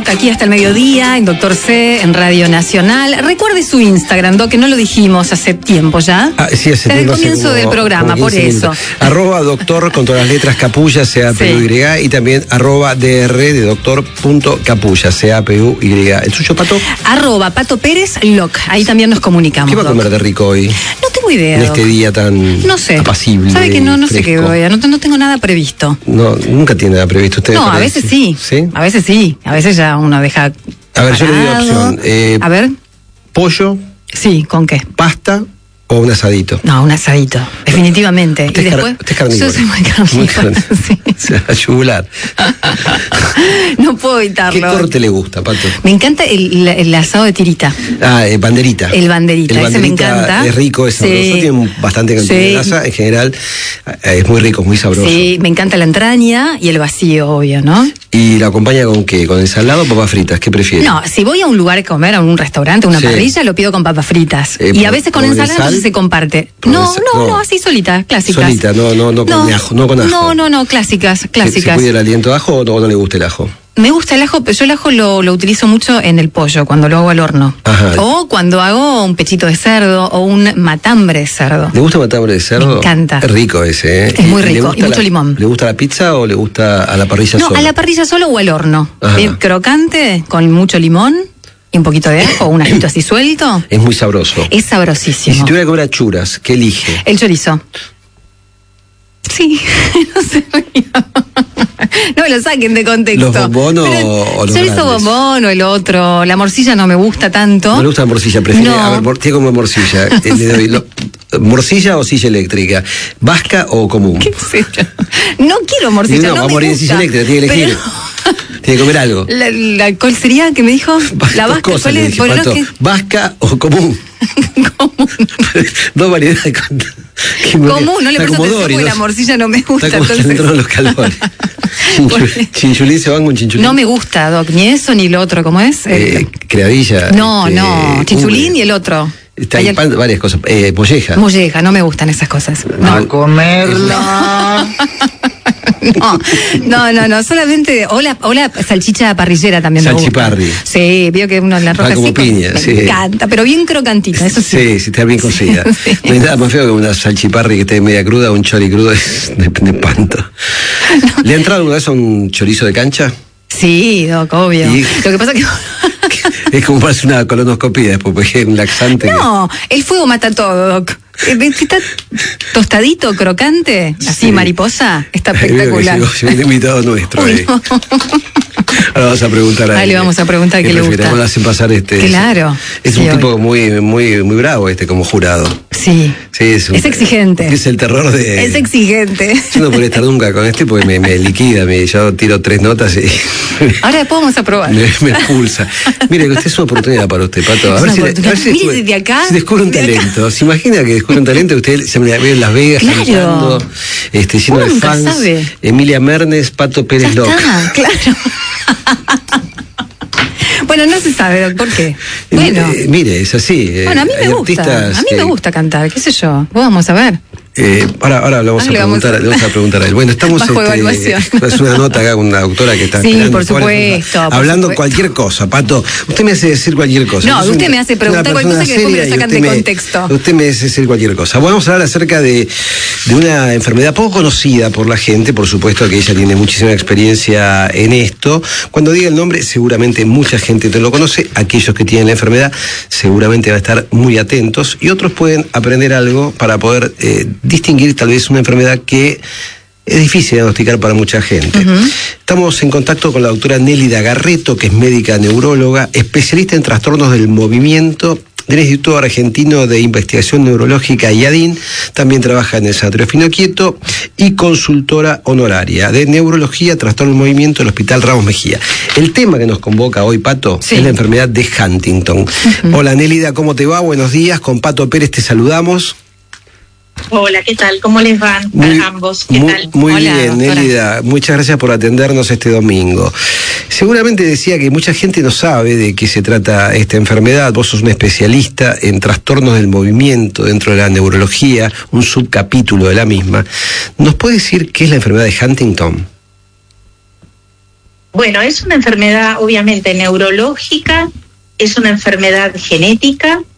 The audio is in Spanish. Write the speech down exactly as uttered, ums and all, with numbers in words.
Doc, aquí hasta el mediodía, en Doctor C, en Radio Nacional. Recuerde su Instagram, Doc, que no lo dijimos hace tiempo ya. Ah, sí, hace Desde tiempo. el comienzo como, del programa, por eso. Minutos. Arroba doctor con todas las letras Capulla, C A P U Y, sí. Y también arroba D R de doctor punto Capulla, C A P U Y. ¿El suyo, Pato? Arroba Pato Pérez Loc. Ahí también nos comunicamos. ¿Qué va a comer Doc. de rico hoy? No tengo idea. En este día tan no sé. apacible. ¿Sabe que no? No fresco. sé qué voy a. No, no tengo nada previsto. No, nunca tiene nada previsto usted. No, a veces sí. ¿Sí? A veces sí. A veces ya uno deja. A ver, yo le doy parado. opción. Eh, a ver. Pollo. Sí, ¿con qué? Pasta o un asadito. No, un asadito, definitivamente. Usted y es después. Usted es carnívoro. Yo soy muy carnívoro. Muy carnívoro. Sí. O sea, yugular. No puedo evitarlo. ¿Qué corte le gusta, Pato? Me encanta el, el asado de tirita. Ah, eh, banderita. El banderita, el ese me banderita encanta. Es rico, es sabroso, Sí. tiene bastante cantidad Sí. de grasa. En general, eh, es muy rico, es muy sabroso. Sí, me encanta la entraña y el vacío, obvio, ¿no? ¿Y la acompaña con qué? ¿Con ensalada o papas fritas? ¿Qué prefiere? No, si voy a un lugar a comer, a un restaurante, a una Sí. parrilla, lo pido con papas fritas. Eh, y por- a veces con por ensalada, sal, entonces se comparte. por No, sal- no, no. no, así solita, clásicas. Solita, no, no, no con ajo, no con ajo. No, no, no, clásicas, ¿Se, se clásicas. cuida el aliento de ajo o no, o no le gusta el ajo? Me gusta el ajo, pero yo el ajo lo, lo utilizo mucho en el pollo, cuando lo hago al horno. Ajá. O cuando hago un pechito de cerdo o un matambre de cerdo. ¿Le gusta matambre de cerdo? Me encanta. Es rico ese, ¿eh? Es muy ¿Le rico, gusta y mucho la- limón. ¿Le gusta la pizza o le gusta a la parrilla No, sola? a la parrilla solo o al horno. Ajá. Bien crocante, con mucho limón y un poquito de ajo, un ajito así suelto. Es muy sabroso. Es Y sabrosísimo. si tuviera que comer achuras, ¿qué elige? El chorizo. Sí, no se rían. No me lo saquen de contexto. ¿Los bombón o- Pero o los chorizo grandes? bombón o el otro. La morcilla no me gusta tanto. No le gusta la morcilla, prefiere. No. A ver, mor- tiene como morcilla. Eh, le doy lo- ¿Morcilla o silla eléctrica? ¿Vasca o común? ¿Qué sé yo? No quiero morcilla, no, no, va a me morir de gusta. silla eléctrica, tiene que elegir. Pero- Tiene que comer algo. La, la- ¿Cuál sería que me dijo? La Dos vasca, cosas ¿cuál le es? dije, Bueno, Pato. que- ¿Vasca o común? común. Dos variedades de cont- que me- Común, no le está presto como atención Dory, porque ¿no? la morcilla no me gusta. Está como entonces- entraron los calores. Chinchu- Bueno. Chinchulín, se van con chinchulín. No me gusta, Doc, ni eso ni lo otro, ¿cómo es? Eh, El- creadilla. no, este, no, chinchulín ubre. y el otro. Está Hay ahí al- pan- varias cosas. Eh, molleja. Molleja, no me gustan esas cosas. Ah, No. comerla. No, no, no, no, solamente. O la, o la salchicha parrillera también me gusta. Salchiparri. Sí, veo que uno la roja Ah, como así. con- piña, me sí. encanta, pero bien crocantita, eso sí. Sí, sí, está bien cocida. Sí. No hay nada más feo que una salchiparri que esté media cruda, un chori crudo es de, de espanto. ¿Le ha entrado alguna vez a un chorizo de cancha? Sí, Doc, obvio. Y- Lo que pasa que. Es como parece una colonoscopía después, porque es un laxante. que- No, el fuego mata todo, Doc. Eh, ¿ves que está tostadito, crocante, así Sí. mariposa? Está Ahí veo que espectacular. llegó- llegó un invitado nuestro. Uy, ahí. no. Ahora vamos a preguntar a Ahí él. le vamos a preguntar qué le prefiere. gusta. ¿Cómo le hacen pasar este? Claro, Es sí, un obvio. tipo muy, muy, muy bravo este como jurado. Sí. Sí, es, un- Es exigente. Es el terror de. Es exigente. Yo no podría estar nunca con este porque me, me liquida, me, yo tiro tres notas y Ahora después vamos a probar. me, me expulsa. Mire, usted es una oportunidad para usted, Pato. A Es ver una si, a oportunidad. ver si Mire, descubre, desde acá, si descubre un desde acá. talento. ¿Se imagina que descubre un talento? Usted se me la ve en Las Vegas Claro. cantando, este, lleno Uno de nunca fans. sabe. Emilia Mernes, Pato Ya Pérez Loc. está, claro. Bueno, no se sabe, Doc, ¿por qué? Bueno. Eh, mire, es así. eh, Bueno, a mí hay me gusta. artistas A mí que- me gusta cantar, qué sé yo. Vamos a ver. Eh, ahora, ahora le vamos, Ahora a le vamos preguntar, a- le vamos a preguntar a él. Bueno, estamos Bajo evaluación. es una nota acá con una doctora que está Sí, esperando, por pobre, supuesto, por hablando supuesto. cualquier cosa, Pato. Usted me hace decir cualquier cosa. No, Yo soy usted una- me hace una preguntar cualquier persona cosa que después me lo seria y sacan usted de me- contexto. Usted me hace decir cualquier cosa. Bueno, vamos a hablar acerca de, de una enfermedad poco conocida por la gente, por supuesto que ella tiene muchísima experiencia en esto. Cuando diga el nombre, seguramente mucha gente te lo conoce. Aquellos que tienen la enfermedad seguramente van a estar muy atentos y otros pueden aprender algo para poder eh, distinguir tal vez una enfermedad que es difícil diagnosticar para mucha gente. Uh-huh. Estamos en contacto con la doctora Nélida Garreto, que es médica neuróloga, especialista en trastornos del movimiento del Instituto Argentino de Investigación Neurológica I A D I N. También trabaja en el Sanatorio Finoquieto y consultora honoraria de neurología, trastorno del movimiento del Hospital Ramos Mejía. El tema que nos convoca hoy, Pato, sí. es la enfermedad de Huntington. Uh-huh. Hola Nélida, ¿cómo te va? Buenos días. Con Pato Pérez te saludamos. Hola, ¿qué tal? ¿Cómo les van muy, a ambos? ¿Qué muy, tal? Muy Hola, bien, doctora. Nélida. Muchas gracias por atendernos este domingo. Seguramente decía que mucha gente no sabe de qué se trata esta enfermedad. Vos sos un especialista en trastornos del movimiento dentro de la neurología, un subcapítulo de la misma. ¿Nos puede decir qué es la enfermedad de Huntington? Bueno, es una enfermedad obviamente neurológica, es una enfermedad genética